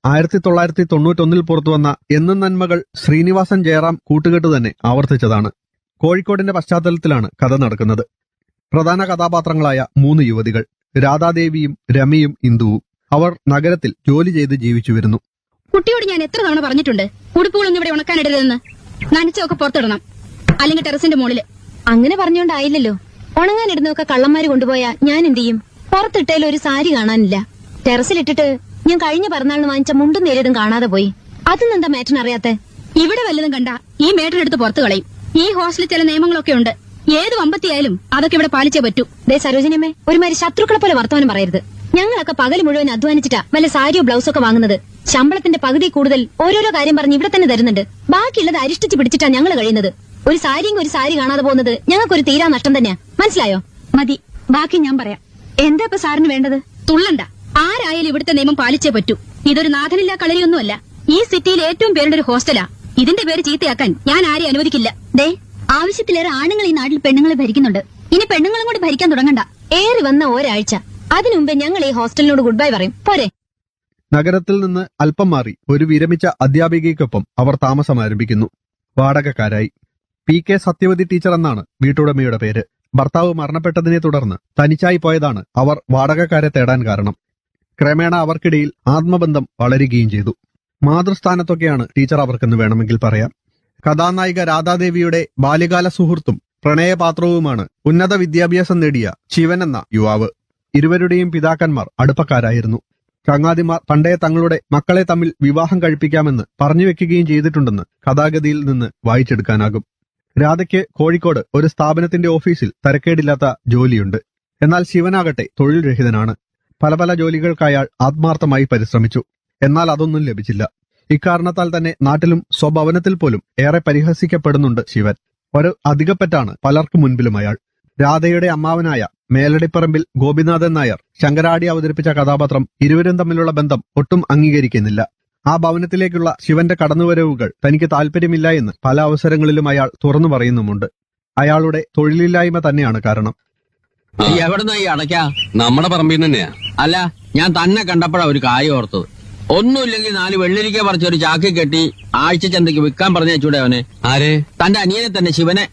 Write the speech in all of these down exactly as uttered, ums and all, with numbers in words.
ആയിരത്തി തൊള്ളായിരത്തി തൊണ്ണൂറ്റൊന്നിൽ പുറത്തുവന്ന എന്നും നന്മകൾ ശ്രീനിവാസൻ ജയറാം കൂട്ടുകെട്ട് തന്നെ ആവർത്തിച്ചതാണ്. കോഴിക്കോടിന്റെ പശ്ചാത്തലത്തിലാണ് കഥ നടക്കുന്നത്. പ്രധാന കഥാപാത്രങ്ങളായ മൂന്ന് യുവതികൾ, രാധാദേവിയും രമയും ഇന്ദുവും. അവർ നഗരത്തിൽ ജോലി ചെയ്ത് ജീവിച്ചു വരുന്നു. കുട്ടിയോട് ഞാൻ എത്ര തവണ പറഞ്ഞിട്ടുണ്ട് ഉടുപ്പുകളൊന്നും ഇവിടെ ഉണക്കാനിടരുതെന്ന്. നനച്ചൊക്കെ പുറത്തിടണം, അല്ലെങ്കിൽ ടെറസിന്റെ മുകളില്. അങ്ങനെ പറഞ്ഞോണ്ടായില്ലല്ലോ. ഉണങ്ങാനിടുന്നൊക്കെ കള്ളന്മാര് കൊണ്ടുപോയാ ഞാൻ എന്ത് ചെയ്യും? പുറത്തിട്ടേലും ഒരു സാരി കാണാനില്ല. ടെറസിലിട്ടിട്ട് ഞാൻ കഴിഞ്ഞ പിറന്നാളിന് വാങ്ങിച്ച മുണ്ടും നേരിടും കാണാതെ പോയി. അതൊന്നും എന്താ മേറ്റൻ അറിയാത്തെ? ഇവിടെ വല്ലതും കണ്ട ഈ മേട്ടനെടുത്ത് പുറത്തു കളയും. ഈ ഹോസ്റ്റലിൽ ചില നിയമങ്ങളൊക്കെ ഉണ്ട്. ഏത് വമ്പത്തിയായാലും അതൊക്കെ ഇവിടെ പാലിച്ചേ പറ്റൂ. ദേ സരോജിനിയമ്മേ, ഒരുമാതിരി ശത്രുക്കളെ പോലെ വർത്തമാനം പറയരുത്. ഞങ്ങളൊക്കെ പകൽ മുഴുവൻ അധ്വാനിച്ചിട്ടാ വല്ല സാരിയോ ബ്ലൗസൊക്കെ വാങ്ങുന്നത്. ശമ്പളത്തിന്റെ പകുതി കൂടുതൽ ഓരോരോ കാര്യം പറഞ്ഞ് ഇവിടെ തന്നെ തരുന്നുണ്ട്. ബാക്കിയുള്ളത് അരിഷ്ടിച്ച് പിടിച്ചിട്ടാ ഞങ്ങൾ കഴിയുന്നത്. ഒരു സാരിയും ഒരു സാരി കാണാതെ പോകുന്നത് ഞങ്ങൾക്കൊരു തീരാ നഷ്ടം തന്നെയാ. മനസ്സിലായോ? മതി, ബാക്കി ഞാൻ പറയാം. എന്താ ഇപ്പൊ സാറിന് വേണ്ടത്? തുള്ളണ്ട. ആരായാലും ഇവിടുത്തെ നിയമം പാലിച്ചേ പറ്റൂ. ഇതൊരു നാഥനില്ലാ കളരിയൊന്നുമല്ല. ഈ സിറ്റിയിൽ ഏറ്റവും പേരുടെ ഒരു ഹോസ്റ്റലാ. ഇതിന്റെ പേര് ചീത്തയാക്കാൻ ഞാൻ ആരെയും അനുവദിക്കില്ല. ദേ, ആവശ്യത്തിലേറെ ആണുങ്ങൾ ഈ നാട്ടിൽ പെണ്ണുങ്ങളെ ഭരിക്കുന്നുണ്ട്. ഇനി പെണ്ണുങ്ങളും കൂടി ഭരിക്കാൻ തുടങ്ങണ്ട. ഏറി വന്ന ഒരാഴ്ച, അതിനു മുമ്പേ ഞങ്ങൾ ഈ ഹോസ്റ്റലിനോട് ഗുഡ് ബൈ പറയും. പോരെ? നഗരത്തിൽ നിന്ന് അല്പം മാറി ഒരു വിരമിച്ച അധ്യാപികയ്ക്കൊപ്പം അവർ താമസം ആരംഭിക്കുന്നു. വാടകക്കാരായി. പി കെ സത്യവതി ടീച്ചർ എന്നാണ് വീട്ടുടമയുടെ പേര്. ഭർത്താവ് മരണപ്പെട്ടതിനെ തുടർന്ന് തനിച്ചായി പോയതാണ് അവർ വാടകക്കാരെ തേടാൻ കാരണം. ക്രമേണ അവർക്കിടയിൽ ആത്മബന്ധം വളരുകയും ചെയ്തു. മാതൃസ്ഥാനത്തൊക്കെയാണ് ടീച്ചർ അവർക്കെന്ന് വേണമെങ്കിൽ പറയാം. കഥാനായിക രാധാദേവിയുടെ ബാല്യകാല സുഹൃത്തും പ്രണയപാത്രവുമാണ് ഉന്നത വിദ്യാഭ്യാസം നേടിയ ശിവൻ എന്ന യുവാവ്. ഇരുവരുടെയും പിതാക്കന്മാർ അടുപ്പക്കാരായിരുന്നു. ചങ്ങാതിമാർ പണ്ടേ തങ്ങളുടെ മക്കളെ തമ്മിൽ വിവാഹം കഴിപ്പിക്കാമെന്ന് പറഞ്ഞുവെക്കുകയും ചെയ്തിട്ടുണ്ടെന്ന് കഥാഗതിയിൽ നിന്ന് വായിച്ചെടുക്കാനാകും. രാധയ്ക്ക് കോഴിക്കോട് ഒരു സ്ഥാപനത്തിന്റെ ഓഫീസിൽ തരക്കേടില്ലാത്ത ജോലിയുണ്ട്. എന്നാൽ ശിവനാകട്ടെ തൊഴിൽ രഹിതനാണ്. പല പല ജോലികൾക്കയാൾ ആത്മാർത്ഥമായി പരിശ്രമിച്ചു. എന്നാൽ അതൊന്നും ലഭിച്ചില്ല. ഇക്കാരണത്താൽ തന്നെ നാട്ടിലും സ്വഭവനത്തിൽ പോലും ഏറെ പരിഹസിക്കപ്പെടുന്നുണ്ട് ശിവൻ. ഒരു അധികപ്പറ്റാണ് പലർക്കു മുൻപിലും അയാൾ. രാധയുടെ അമ്മാവനായ മേലടിപ്പറമ്പിൽ ഗോപിനാഥൻ നായർ ശങ്കരാടി അവതരിപ്പിച്ച കഥാപാത്രം ഇരുവരും തമ്മിലുള്ള ബന്ധം ഒട്ടും അംഗീകരിക്കുന്നില്ല. ആ ഭവനത്തിലേക്കുള്ള ശിവന്റെ കടന്നുവരവുകൾ തനിക്ക് താല്പര്യമില്ല എന്ന് പല അവസരങ്ങളിലും അയാൾ തുറന്നു പറയുന്നുമുണ്ട്. അയാളുടെ തൊഴിലില്ലായ്മ തന്നെയാണ് കാരണം. എവിടുന്ന ഈ അടയ്ക്ക? നമ്മുടെ പറമ്പിൽ തന്നെയാ. അല്ല, ഞാൻ തന്നെ കണ്ടപ്പോഴാ ഒരു കായ ഓർത്തത്. ഒന്നുമില്ലെങ്കിൽ നാല് വെള്ളിരിക്ക പറിച്ച ഒരു ചാക്കി കെട്ടി ആഴ്ച ചന്തയ്ക്ക് വിൽക്കാൻ പറഞ്ഞു വെച്ചൂടെ അവനെ? ആരെ? തന്റെ അനിയനെ തന്നെ, ശിവനെ.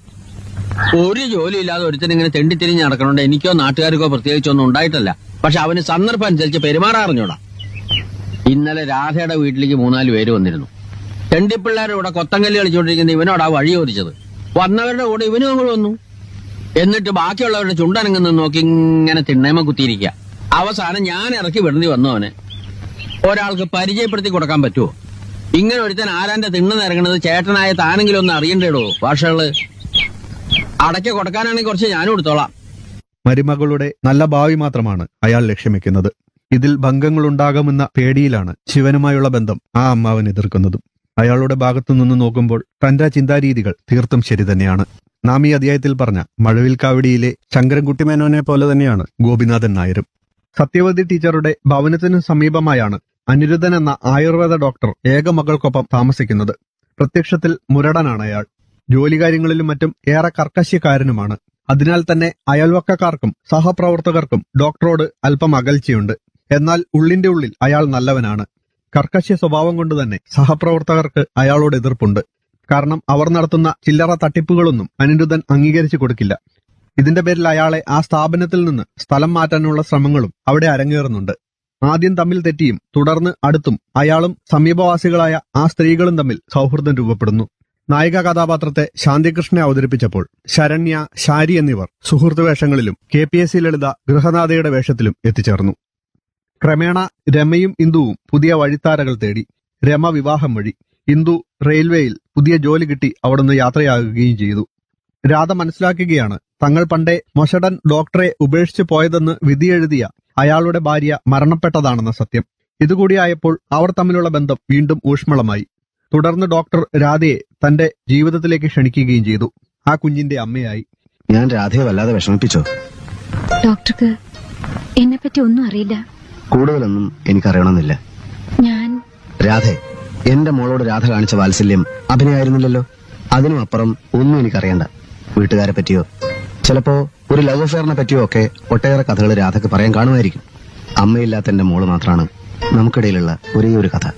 ഒരു ജോലിയില്ലാതെ ഒരുത്തൻ ഇങ്ങനെ തെണ്ടിത്തിരിഞ്ഞ് നടക്കണോണ്ട് എനിക്കോ നാട്ടുകാർക്കോ പ്രത്യേകിച്ചൊന്നും ഉണ്ടായിട്ടല്ല. പക്ഷെ അവന് സന്ദർഭം അനുസരിച്ച് പെരുമാറാറിഞ്ഞൂടാ. ഇന്നലെ രാധയുടെ വീട്ടിലേക്ക് മൂന്നാല് പേര് വന്നിരുന്നു. തെണ്ടിപ്പിള്ളേരുടെ കൂടെ കൊത്തങ്കല്ല് കളിച്ചുകൊണ്ടിരിക്കുന്ന ഇവനോടാ വഴി ചോദിച്ചത്. വന്നവരുടെ കൂടെ ഇവനും അങ്ങോട്ട് വന്നു. എന്നിട്ട് ബാക്കിയുള്ളവരുടെ ചുണ്ടനങ്ങുന്ന നോക്കി ഇങ്ങനെ തിണ്ണേമ കുത്തിയിരിക്കുക. അവസാനം ഞാൻ ഇറക്കി വിടേണ്ടി വന്നു അവനെ. ഒരാൾക്ക് പരിചയപ്പെടുത്തി കൊടുക്കാൻ പറ്റുമോ? ഇങ്ങനെ ഒരുത്തൻ ആരാന്റെ തിണ്ണ നിറങ്ങണത് ചേട്ടനായ താനെങ്കിലും ഒന്ന് അറിയണ്ടേടോ. ഭാഷകള് അടയ്ക്ക കൊടുക്കാനാണെങ്കിൽ കുറച്ച് ഞാനും എടുത്തോളാം. മരുമകളുടെ നല്ല ഭാവി മാത്രമാണ് അയാൾ ലക്ഷ്യം വെക്കുന്നത്. ഇതിൽ ഭംഗങ്ങളുണ്ടാകുമെന്ന പേടിയിലാണ് ശിവനുമായുള്ള ബന്ധം ആ അമ്മാവൻ എതിർക്കുന്നതും. അയാളുടെ ഭാഗത്തു നിന്ന് നോക്കുമ്പോൾ തന്റെ ചിന്താരീതികൾ തീർത്തും ശരി തന്നെയാണ്. നാം ഈ അധ്യായത്തിൽ പറഞ്ഞ മഴവിൽക്കാവടിയിലെ ശങ്കരൻകുട്ടി മേനോനെ പോലെ തന്നെയാണ് ഗോപിനാഥൻ നായരും. സത്യവതി ടീച്ചറുടെ ഭവനത്തിനു സമീപമായാണ് അനിരുദ്ധൻ എന്ന ആയുർവേദ ഡോക്ടർ ഏക മകൾക്കൊപ്പം താമസിക്കുന്നത്. പ്രത്യക്ഷത്തിൽ മുരടനാണ് അയാൾ. ജോലികാര്യങ്ങളിലും മറ്റും ഏറെ കർക്കശ്യക്കാരനുമാണ്. അതിനാൽ തന്നെ അയൽവക്കക്കാർക്കും സഹപ്രവർത്തകർക്കും ഡോക്ടറോട് അല്പം അകൽച്ചയുണ്ട്. എന്നാൽ ഉള്ളിന്റെ ഉള്ളിൽ അയാൾ നല്ലവനാണ്. കർക്കശ്യ സ്വഭാവം കൊണ്ട് തന്നെ സഹപ്രവർത്തകർക്ക് അയാളോട് എതിർപ്പുണ്ട്. കാരണം അവർ നടത്തുന്ന ചില്ലറ തട്ടിപ്പുകളൊന്നും അനിരുദ്ധൻ അംഗീകരിച്ചു കൊടുക്കില്ല. ഇതിന്റെ പേരിൽ അയാളെ ആ സ്ഥാപനത്തിൽ നിന്ന് സ്ഥലം മാറ്റാനുള്ള ശ്രമങ്ങളും അവിടെ അരങ്ങേറുന്നുണ്ട്. ആദ്യം തമ്മിൽ തെറ്റിയും തുടർന്ന് അടുത്തും അയാളും സമീപവാസികളായ ആ സ്ത്രീകളും തമ്മിൽ സൗഹൃദം രൂപപ്പെടുന്നു. നായിക കഥാപാത്രത്തെ ശാന്തികൃഷ്ണനെ അവതരിപ്പിച്ചപ്പോൾ ശരണ്യ, ശാരി എന്നിവർ സുഹൃത്ത് വേഷങ്ങളിലും കെ പി എസ് സി ലളിത ഗൃഹനാഥയുടെ വേഷത്തിലും എത്തിച്ചേർന്നു. ക്രമേണ രമയും ഇന്ദുവും പുതിയ വഴിത്താരകൾ തേടി. രമ വിവാഹം വഴി, ഇന്ദു റെയിൽവേയിൽ പുതിയ ജോലി കിട്ടി അവിടുന്ന് യാത്രയാകുകയും ചെയ്തു. രാധ മനസ്സിലാക്കുകയാണ് തങ്ങൾ പണ്ടേ മൊശടൻ ഡോക്ടറെ ഉപേക്ഷിച്ചു പോയതെന്ന് വിധിയെഴുതിയ അയാളുടെ ഭാര്യ മരണപ്പെട്ടതാണെന്ന സത്യം. ഇതുകൂടിയായപ്പോൾ അവർ തമ്മിലുള്ള ബന്ധം വീണ്ടും ഊഷ്മളമായി. തുടർന്ന് ഡോക്ടർ രാധയെ തന്റെ ജീവിതത്തിലേക്ക് ക്ഷണിക്കുകയും ചെയ്തു. ആ കുഞ്ഞിന്റെ അമ്മയായി. ഞാൻ രാധയെ വല്ലാതെ വിഷമിപ്പിച്ചോ? ഡോക്ടർക്ക് എന്നെപ്പറ്റി ഒന്നും അറിയില്ല. കൂടുതലൊന്നും എനിക്കറിയണമെന്നില്ല. ഞാൻ രാധെ, എന്റെ മോളോട് രാധ കാണിച്ച വാത്സല്യം അഭിനയായിരുന്നില്ലല്ലോ. അതിനും അപ്പുറം ഒന്നും എനിക്കറിയണ്ട. വീട്ടുകാരെ പറ്റിയോ ചിലപ്പോ ഒരു ലവ് അഫെയറിനെ പറ്റിയോ ഒക്കെ ഒട്ടേറെ കഥകൾ രാധക്ക് പറയാൻ കാണുമായിരിക്കും. അമ്മയില്ലാത്ത എന്റെ മോള് മാത്രമാണ് നമുക്കിടയിലുള്ള ഒരേ ഒരു കഥ.